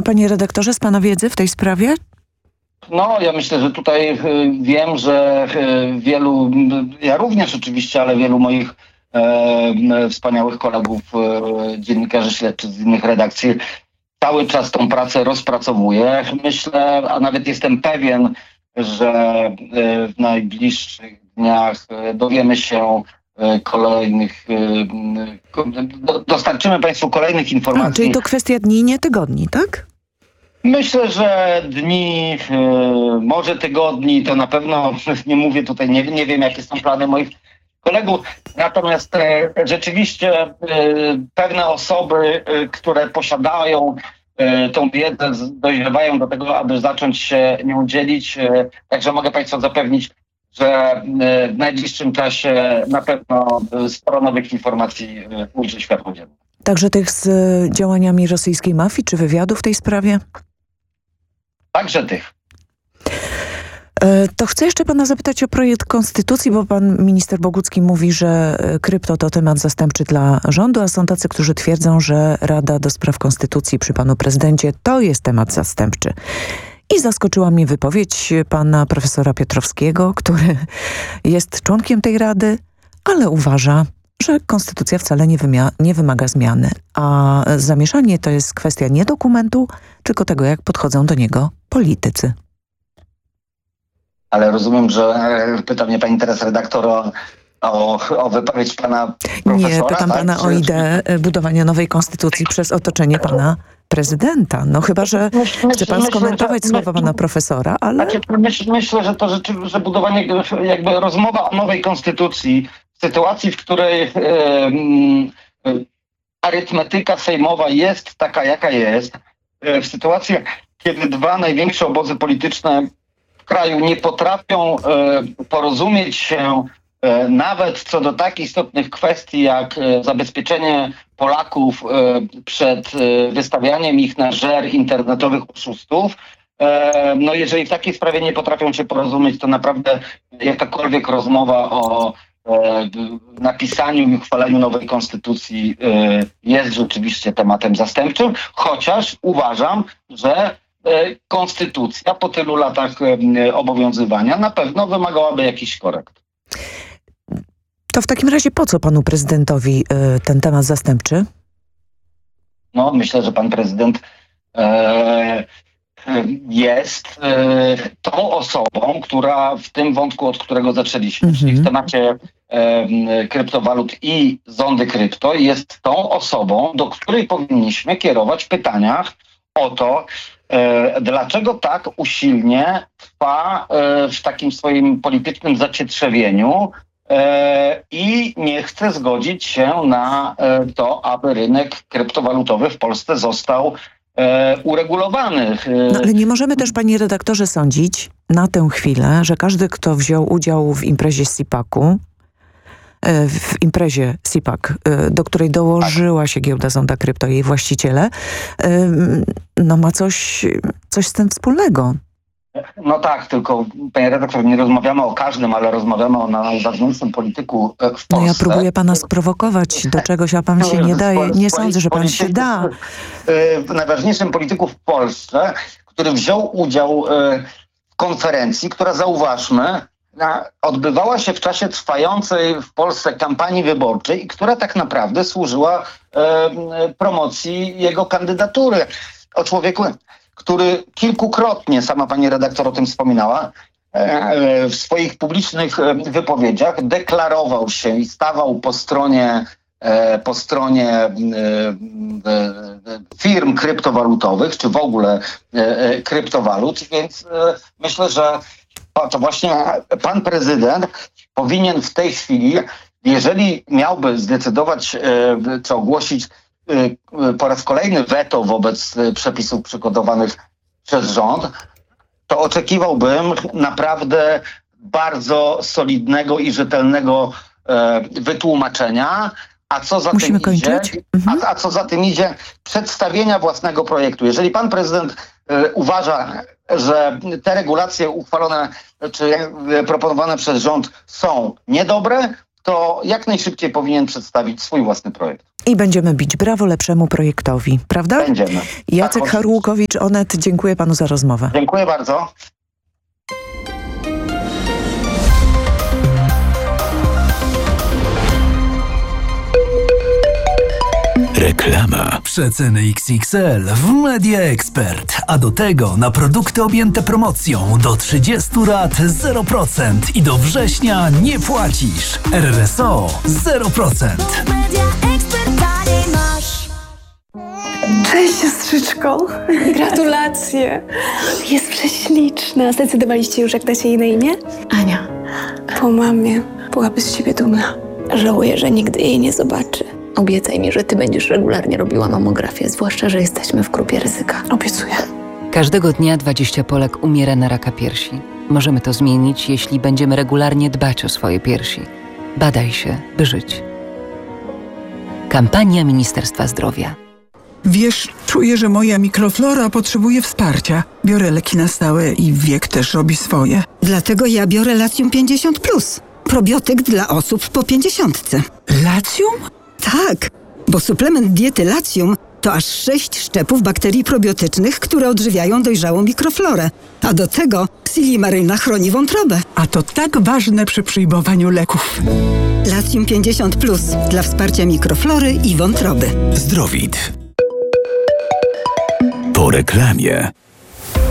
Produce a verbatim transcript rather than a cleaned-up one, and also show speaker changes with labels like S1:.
S1: panie redaktorze, z pana wiedzy w tej sprawie?
S2: No, ja myślę, że tutaj y, wiem, że y, wielu, ja również oczywiście, ale wielu moich e, wspaniałych kolegów, e, dziennikarzy śledczych z innych redakcji cały czas tą pracę rozpracowuje. Myślę, a nawet jestem pewien, że e, w najbliższych dniach e, dowiemy się e, kolejnych, e, do, dostarczymy państwu kolejnych informacji.
S1: A, czyli to kwestia dni, nie tygodni, tak?
S2: Myślę, że dni, yy, może tygodni, to na pewno nie mówię tutaj, nie, nie wiem jakie są plany moich kolegów, natomiast e, rzeczywiście e, pewne osoby, e, które posiadają e, tą wiedzę, z- dojrzewają do tego, aby zacząć się nią dzielić, e, także mogę państwa zapewnić, że e, w najbliższym czasie na pewno e, sporo nowych informacji e, ujrzy światło dzienne.
S1: Także tych z e, działaniami rosyjskiej mafii czy wywiadu w tej sprawie?
S2: Także tych.
S1: E, To chcę jeszcze pana zapytać o projekt konstytucji, bo pan minister Bogucki mówi, że e, krypto to temat zastępczy dla rządu, a są tacy, którzy twierdzą, że Rada do Spraw Konstytucji przy panu prezydencie to jest temat zastępczy. I zaskoczyła mnie wypowiedź pana profesora Piotrowskiego, który jest członkiem tej rady, ale uważa, że konstytucja wcale nie, wymia- nie wymaga zmiany. A zamieszanie to jest kwestia nie dokumentu, tylko tego, jak podchodzą do niego politycy.
S2: Ale rozumiem, że e, pyta mnie pani teraz redaktor o, o, o wypowiedź pana profesora.
S1: Nie, pytam
S2: tak?
S1: pana
S2: Czy-
S1: o ideę e, budowania nowej konstytucji przez otoczenie pana prezydenta. No chyba, że
S2: Myślę,
S1: chce pan
S2: myślę,
S1: skomentować
S2: że-
S1: słowa pana profesora, ale...
S2: Znaczy, myśl, myślę, że to rzeczywiście, że budowanie, jakby rozmowa o nowej konstytucji w sytuacji, w której e, mm, e, arytmetyka sejmowa jest taka, jaka jest, e, w sytuacji, kiedy dwa największe obozy polityczne w kraju nie potrafią e, porozumieć się e, nawet co do tak istotnych kwestii jak e, zabezpieczenie Polaków e, przed e, wystawianiem ich na żer internetowych oszustów. E, No jeżeli w takiej sprawie nie potrafią się porozumieć, to naprawdę jakakolwiek rozmowa o e, napisaniu i uchwaleniu nowej konstytucji e, jest rzeczywiście tematem zastępczym, chociaż uważam, że e, konstytucja po tylu latach e, obowiązywania na pewno wymagałaby jakichś korekt.
S1: To w takim razie po co panu prezydentowi y, ten temat zastępczy?
S2: No, myślę, że pan prezydent e, jest e, tą osobą, która w tym wątku, od którego zaczęliśmy,
S1: Mhm.
S2: czyli w temacie e, kryptowalut i zondy krypto, jest tą osobą, do której powinniśmy kierować pytania o to, e, dlaczego tak usilnie trwa e, w takim swoim politycznym zacietrzewieniu e, i nie chce zgodzić się na e, to, aby rynek kryptowalutowy w Polsce został e, uregulowany. E,
S1: No ale nie możemy też, panie redaktorze, sądzić na tę chwilę, że każdy, kto wziął udział w imprezie SIPAK-u, e, w imprezie SIPAK, e, do której dołożyła się giełda Zonda Krypto i jej właściciele, e, no ma coś, coś z tym wspólnego.
S2: No tak, tylko panie redaktor, nie rozmawiamy o każdym, ale rozmawiamy o najważniejszym polityku e, w Polsce.
S1: No ja próbuję pana sprowokować do czegoś, a pan się nie daje. Nie sądzę, że pan się da.
S2: E, Najważniejszym polityku w Polsce, który wziął udział e, w konferencji, która, zauważmy, na- odbywała się w czasie trwającej w Polsce kampanii wyborczej i która tak naprawdę służyła e, promocji jego kandydatury. O człowieku, który kilkukrotnie, sama pani redaktor o tym wspominała, e, w swoich publicznych e, wypowiedziach deklarował się i stawał po stronie, e, po stronie e, e, firm kryptowalutowych, czy w ogóle e, e, kryptowalut, więc e, myślę, że to, to właśnie pan prezydent powinien w tej chwili, jeżeli miałby zdecydować, e, czy ogłosić e, po raz kolejny weto wobec e, przepisów przygotowanych przez rząd, to oczekiwałbym naprawdę bardzo solidnego i rzetelnego e, wytłumaczenia, a co za
S1: Musimy
S2: tym idzie,
S1: kończyć. Mhm.
S2: a, a co za tym idzie, przedstawienia własnego projektu. Jeżeli pan prezydent e, uważa, że te regulacje uchwalone czy e, proponowane przez rząd są niedobre, to jak najszybciej powinien przedstawić swój własny projekt.
S1: I będziemy bić brawo lepszemu projektowi, prawda?
S2: Będziemy.
S1: Jacek
S2: Tak,
S1: Harłukowicz, Onet, dziękuję panu za rozmowę.
S2: Dziękuję bardzo.
S3: Reklama. Przeceny X X L w Media Expert. A do tego na produkty objęte promocją do trzydziestu rat zero procent i do września nie płacisz. R R S O zero procent.
S4: Cześć, siostrzyczko. Gratulacje. Jest prześliczna. Zdecydowaliście już, jak dacie jej na imię? Ania. Po mamie. Byłaby z ciebie dumna. Żałuję, że nigdy jej nie zobaczy.
S5: Obiecaj mi, że ty będziesz regularnie robiła mamografię, zwłaszcza, że jesteśmy w grupie ryzyka.
S4: Obiecuję.
S5: Każdego dnia dwadzieścia Polek umiera na raka piersi. Możemy to zmienić, jeśli będziemy regularnie dbać o swoje piersi. Badaj się, by żyć. Kampania Ministerstwa Zdrowia.
S6: Wiesz, czuję, że moja mikroflora potrzebuje wsparcia. Biorę leki na stałe i wiek też robi swoje.
S7: Dlatego ja biorę Latium pięćdziesiąt plus. Probiotyk dla osób po pięćdziesiątce.
S6: Latium?
S7: Tak, bo suplement diety Latium to aż sześć szczepów bakterii probiotycznych, które odżywiają dojrzałą mikroflorę. A do tego Silimaryna chroni wątrobę.
S6: A to tak ważne przy przyjmowaniu leków.
S7: Latium pięćdziesiąt plus dla wsparcia mikroflory i wątroby.
S3: Zdrowit. Po reklamie.